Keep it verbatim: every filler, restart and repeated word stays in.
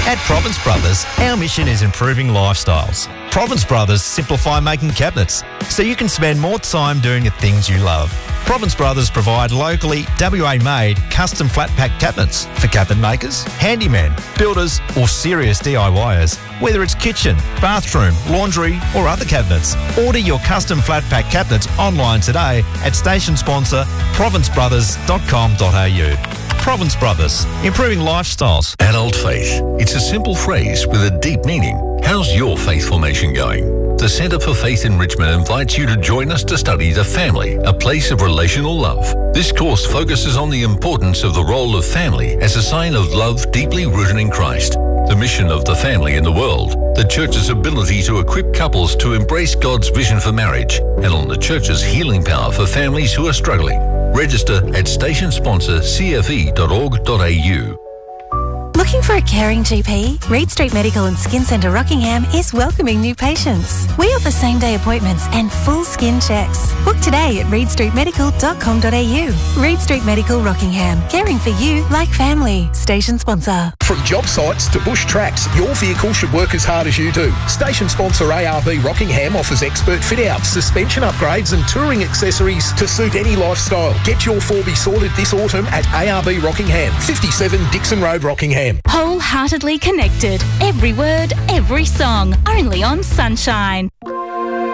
At Province Brothers, our mission is improving lifestyles. Province Brothers simplify making cabinets so you can spend more time doing the things you love. Province Brothers provide locally W A-made custom flat-pack cabinets for cabinet makers, handymen, builders or serious D I Y ers. Whether it's kitchen, bathroom, laundry or other cabinets, order your custom flat-pack cabinets online today at station sponsor province brothers dot com dot a u. Province Brothers, improving lifestyles. Adult faith. It's a simple phrase with a deep meaning. How's your faith formation going? The Centre for Faith Enrichment invites you to join us to study The Family, a place of relational love. This course focuses on the importance of the role of family as a sign of love deeply rooted in Christ, the mission of the family in the world, the Church's ability to equip couples to embrace God's vision for marriage, and on the Church's healing power for families who are struggling. Register at station sponsor c f e dot org dot a u. Looking for a caring G P? Reed Street Medical and Skin Centre Rockingham is welcoming new patients. We offer same-day appointments and full skin checks. Book today at reed street medical dot com dot a u. Reed Street Medical Rockingham, caring for you like family. Station sponsor. From job sites to bush tracks, your vehicle should work as hard as you do. Station sponsor A R B Rockingham offers expert fit-outs, suspension upgrades and touring accessories to suit any lifestyle. Get your four B sorted this autumn at A R B Rockingham, fifty-seven Dixon Road, Rockingham. Wholeheartedly connected. Every word, every song. Only on Sunshine.